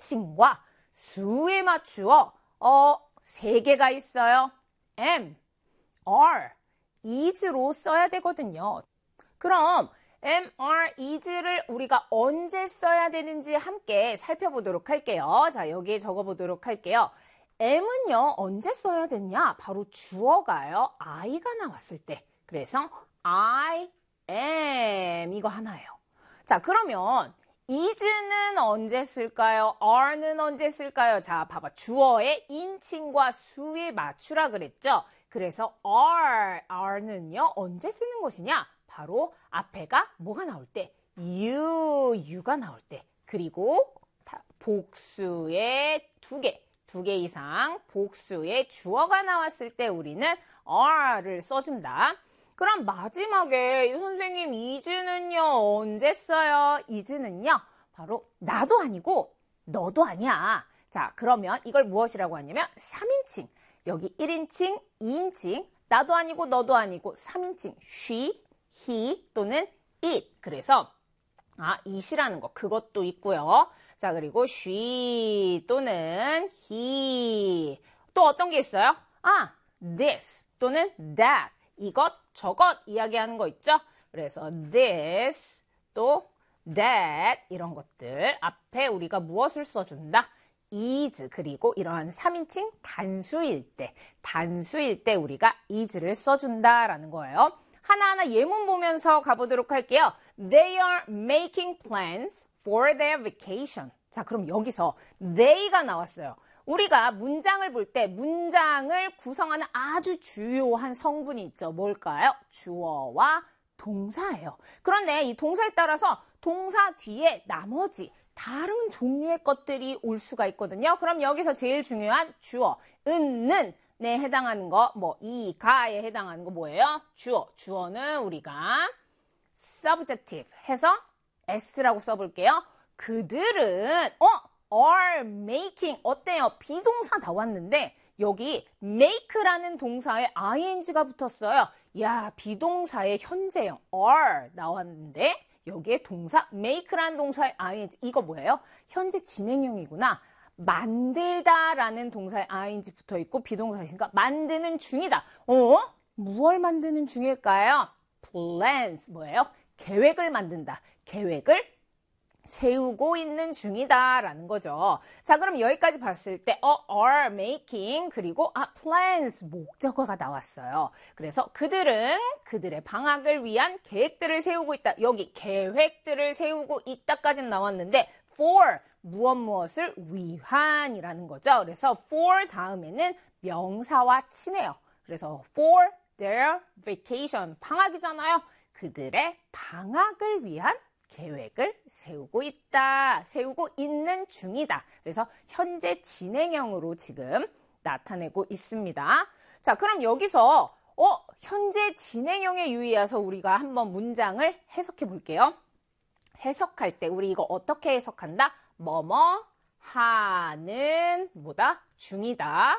인칭과 수에 맞추어 3개가 있어요. am, are, is로 써야 되거든요. 그럼 am, are, is를 우리가 언제 써야 되는지 함께 살펴보도록 할게요. 자, 여기에 적어보도록 할게요. am은요, 언제 써야 되냐? 바로 주어가요. I가 나왔을 때. 그래서 I am 이거 하나예요. 자, 그러면 is는 언제 쓸까요? are는 언제 쓸까요? 자, 봐봐. 주어의 인칭과 수에 맞추라 그랬죠? 그래서 are는요, 언제 쓰는 것이냐? 바로 앞에가 뭐가 나올 때? you가 나올 때. 그리고 복수의 2개 이상 복수의 주어가 나왔을 때 우리는 are를 써준다. 그럼 마지막에 선생님 is는요 언제 써요? is는요 바로 나도 아니고 너도 아니야. 자, 그러면 이걸 무엇이라고 하냐면 3인칭. 여기 1인칭, 2인칭, 나도 아니고 너도 아니고 3인칭 she, he 또는 it. 그래서 it이라는 거 그것도 있고요. 자, 그리고 she 또는 he. 또 어떤 게 있어요? this 또는 that. 이것, 저것 이야기하는 거 있죠? 그래서 this, 또 that 이런 것들 앞에 우리가 무엇을 써준다? is, 그리고 이러한 3인칭 단수일 때 우리가 is를 써준다라는 거예요. 하나하나 예문 보면서 가보도록 할게요. They are making plans for their vacation. 자, 그럼 여기서 they가 나왔어요. 우리가 문장을 볼 때 문장을 구성하는 아주 주요한 성분이 있죠. 뭘까요? 주어와 동사예요. 그런데 이 동사에 따라서 동사 뒤에 나머지 다른 종류의 것들이 올 수가 있거든요. 그럼 여기서 제일 중요한 주어, 는 에 해당하는 거, 이, 가에 해당하는 거 뭐예요? 주어. 주어는 우리가 subjective 해서 s라고 써볼게요. 그들은 are making 어때요? 비동사 나왔는데 여기 make라는 동사에 ing가 붙었어요. 야, 비동사의 현재형 are 나왔는데 여기에 동사 make라는 동사의 ing 이거 뭐예요? 현재 진행형이구나. 만들다라는 동사에 ing 붙어있고 비동사 있으니까 만드는 중이다. 무얼 만드는 중일까요? plans 뭐예요? 계획을 만든다. 계획을 세우고 있는 중이다라는 거죠. 자, 그럼 여기까지 봤을 때 are making 그리고 plans 목적어가 나왔어요. 그래서 그들은 그들의 방학을 위한 계획들을 세우고 있다. 여기 계획들을 세우고 있다까지는 나왔는데 for 무엇을 위한이라는 거죠. 그래서 for 다음에는 명사와 친해요. 그래서 for their vacation 방학이잖아요. 그들의 방학을 위한 계획을 세우고 있는 중이다. 그래서 현재 진행형으로 지금 나타내고 있습니다. 자, 그럼 여기서 현재 진행형에 유의해서 우리가 한번 문장을 해석해 볼게요. 해석할 때 우리 이거 어떻게 해석한다? 뭐뭐 하는 중이다.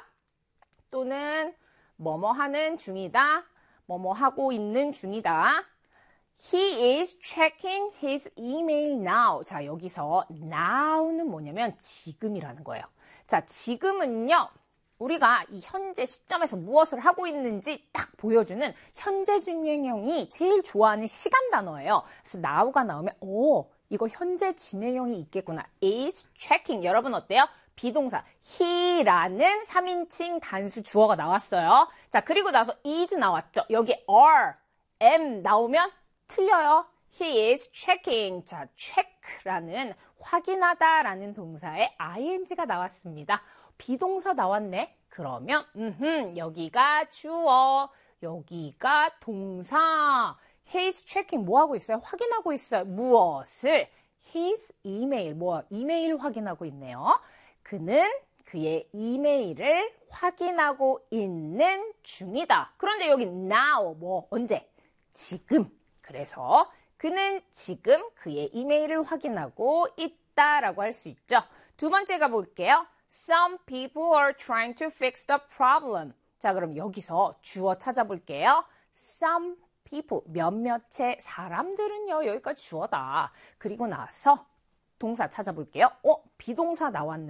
또는 뭐뭐 하는 중이다. 뭐뭐 하고 있는 중이다. He is checking his email now. 자, 여기서 now는 뭐냐면 지금이라는 거예요. 자, 지금은요. 우리가 이 현재 시점에서 무엇을 하고 있는지 딱 보여주는 현재 진행형이 제일 좋아하는 시간 단어예요. 그래서 now가 나오면 이거 현재 진행형이 있겠구나. is checking. 여러분 어때요? 비동사 he라는 3인칭 단수 주어가 나왔어요. 자, 그리고 나서 is 나왔죠. 여기 are, am 나오면 틀려요. He is checking. 자, check라는 확인하다라는 동사에 ing가 나왔습니다. 비동사 나왔네. 그러면 여기가 주어, 여기가 동사. He is checking 뭐 하고 있어요? 확인하고 있어요. 무엇을? His email. 이메일 확인하고 있네요. 그는 그의 이메일을 확인하고 있는 중이다. 그런데 여기 now 언제? 지금. 그래서 그는 지금 그의 이메일을 확인하고 있다라고 할 수 있죠. 두 번째 가볼게요. Some people are trying to fix the problem. 자, 그럼 여기서 주어 찾아볼게요. Some people, 몇몇의 사람들은요. 여기까지 주어다. 그리고 나서 동사 찾아볼게요. 비동사 나왔는데